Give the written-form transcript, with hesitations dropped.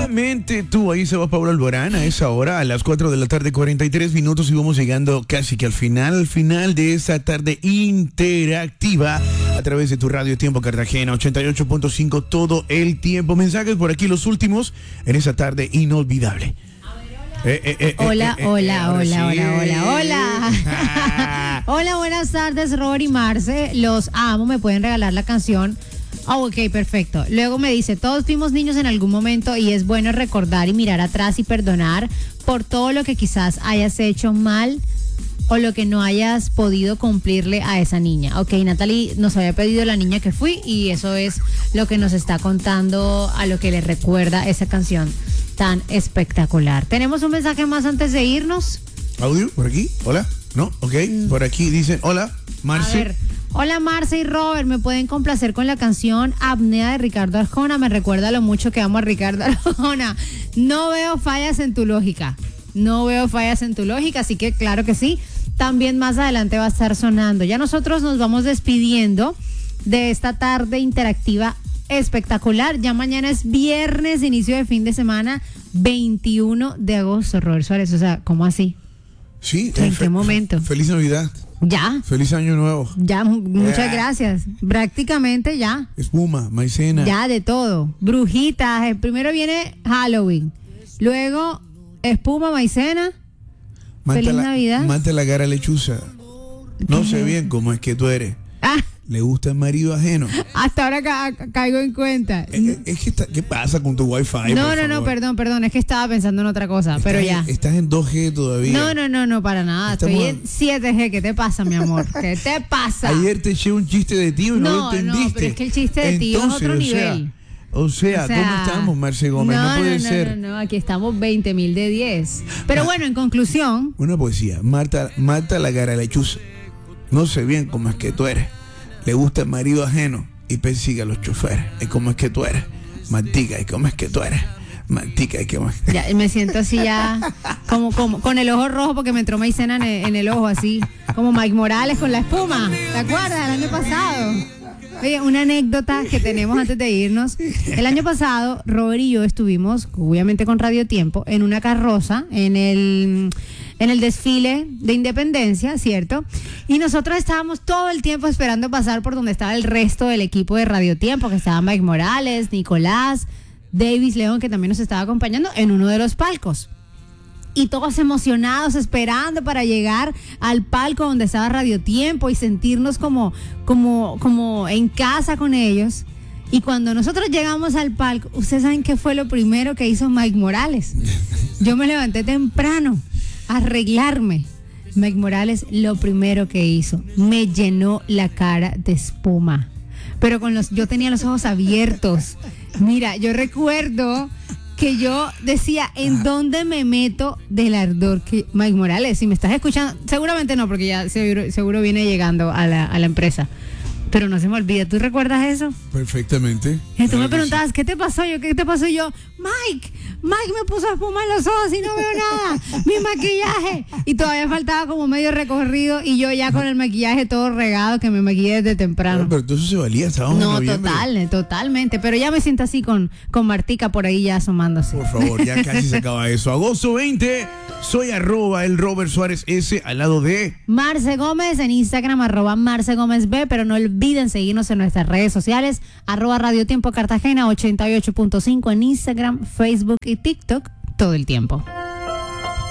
Solamente tú, ahí se va Pablo Alborán a esa hora, a las 4 de la tarde, 43 minutos, y vamos llegando casi que al final de esta tarde interactiva a través de tu radio Tiempo Cartagena, 88.5 todo el tiempo. Mensajes por aquí, los últimos, en esa tarde inolvidable. Hola. Hola, buenas tardes, Robert y Marce. Los amo, me pueden regalar la canción. Ok, perfecto. Luego me dice, todos fuimos niños en algún momento y es bueno recordar y mirar atrás y perdonar por todo lo que quizás hayas hecho mal o lo que no hayas podido cumplirle a esa niña. Ok, Natalie nos había pedido la niña que fui y eso es lo que nos está contando, a lo que le recuerda esa canción tan espectacular. ¿Tenemos un mensaje más antes de irnos? ¿Audio? ¿Por aquí? ¿Hola? ¿No? Ok, por aquí dicen, hola, Marce. A ver, hola Marce y Robert, ¿me pueden complacer con la canción Apnea de Ricardo Arjona? Me recuerda lo mucho que amo a Ricardo Arjona. No veo fallas en tu lógica. Así que claro que sí. También más adelante va a estar sonando. Ya nosotros nos vamos despidiendo de esta tarde interactiva espectacular. Ya mañana es viernes, inicio de fin de semana, 21 de agosto, Robert Suárez. O sea, ¿cómo así? Sí. ¿En qué momento? Feliz Navidad. Ya. Feliz Año Nuevo. Ya, muchas gracias. Prácticamente ya. Espuma, maicena. Ya, de todo. Brujitas. Primero viene Halloween. Luego, espuma, maicena. Feliz Navidad. Mata la cara lechuza. No sé bien cómo es que tú eres. ¿Le gusta el marido ajeno? Hasta ahora caigo en cuenta. Es que ¿qué pasa con tu wifi? No, perdón. Es que estaba pensando en otra cosa, pero ya. ¿Estás en 2G todavía? No, para nada. Estoy en 7G. ¿Qué te pasa, mi amor? ¿Qué te pasa? Ayer te eché un chiste de ti y no lo entendiste. No, pero es que el chiste de ti es otro nivel. O sea, ¿cómo estamos, Marce Gómez? No puede ser. No, aquí estamos 20.000 de 10. Pero bueno, en conclusión. Una poesía. Mata la cara lechuza. No sé bien cómo es que tú eres. Le gusta el marido ajeno y persigue a los choferes. Es como es que tú eres. Mantica, y cómo es que tú eres. Mantica, y cómo es. Ya, me siento así ya, como con el ojo rojo porque me entró maicena en el ojo, así. Como Mike Morales con la espuma. ¿Te acuerdas? El año pasado. Oye, una anécdota que tenemos antes de irnos. El año pasado, Robert y yo estuvimos, obviamente con Radio Tiempo, en una carroza en el desfile de Independencia, ¿cierto? Y nosotros estábamos todo el tiempo esperando pasar por donde estaba el resto del equipo de Radio Tiempo, que estaba Mike Morales, Nicolás, Davis León, que también nos estaba acompañando en uno de los palcos. Y todos emocionados, esperando para llegar al palco donde estaba Radio Tiempo y sentirnos como en casa con ellos. Y cuando nosotros llegamos al palco, ¿ustedes saben qué fue lo primero que hizo Mike Morales? Yo me levanté temprano a arreglarme. Mike Morales lo primero que hizo, me llenó la cara de espuma. Pero yo tenía los ojos abiertos. Mira, yo recuerdo que yo decía, ¿en dónde me meto del ardor que Mike Morales? Si me estás escuchando, seguramente no, porque ya seguro viene llegando a la empresa. Pero no se me olvida, ¿tú recuerdas eso? Perfectamente. Y tú me preguntabas, ¿qué te pasó? ¿Qué te pasó? Y yo, Mike me puso espuma en los ojos y no veo nada. Mi maquillaje. Y todavía faltaba como medio recorrido y yo ya con el maquillaje todo regado, que me maquillé desde temprano. Pero entonces se valía, estábamos en noviembre. Totalmente. Pero ya me siento así con Martica por ahí ya asomándose. Por favor, ya casi se acaba eso. Agosto 20, soy @el Robert Suárez S al lado de Marce Gómez en Instagram, @Marce Gómez B, pero no olviden seguirnos en nuestras redes sociales, @Radio Tiempo Cartagena 88.5 en Instagram, Facebook y TikTok todo el tiempo.